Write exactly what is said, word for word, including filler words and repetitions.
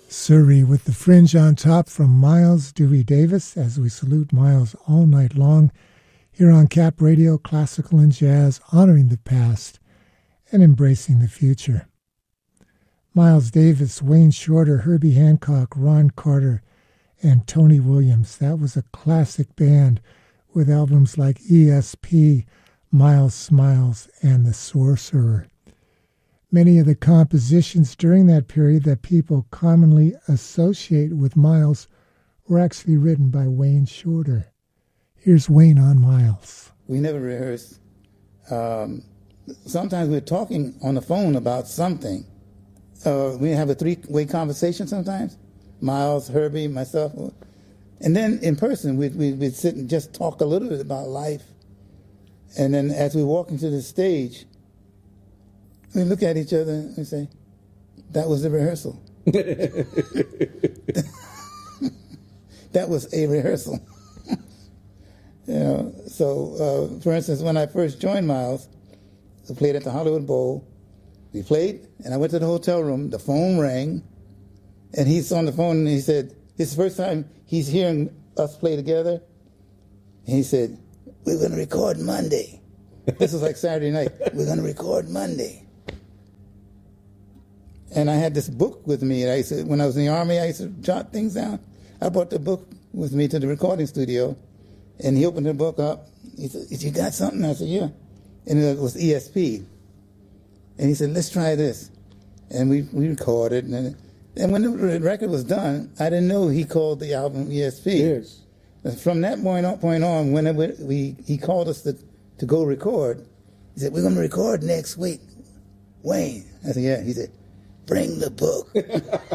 Surrey with the Fringe on top from Miles Dewey Davis, as we salute Miles all night long here on Cap Radio, classical and jazz, honoring the past and embracing the future. Miles Davis, Wayne Shorter, Herbie Hancock, Ron Carter, and Tony Williams. That was a classic band with albums like E S P, Miles Smiles, and The Sorcerer. Many of the compositions during that period that people commonly associate with Miles were actually written by Wayne Shorter. Here's Wayne on Miles. We never rehearsed. Um, sometimes we're talking on the phone about something. Uh, we have a three-way conversation sometimes. Miles, Herbie, myself. And then in person, we'd, we'd, we'd sit and just talk a little bit about life. And then as we walk into the stage, we look at each other and we say, that was the rehearsal. That was a rehearsal. You know, so, uh, for instance, when I first joined Miles, we played at the Hollywood Bowl. We played, and I went to the hotel room. The phone rang, and he's on the phone, and he said, it's the first time he's hearing us play together. And he said, we're going to record Monday. This was like Saturday night. We're going to record Monday. And I had this book with me. And I used to, when I was in the Army, I used to jot things down. I brought the book with me to the recording studio. And he opened the book up. He said, you got something? I said, yeah. And it was E S P. And he said, let's try this. And we, we recorded. And, and when the record was done, I didn't know he called the album E S P. Yes. From that point on, point on whenever we, he called us to, to go record, he said, we're going to record next week. Wayne. I said, yeah. He said, bring the book.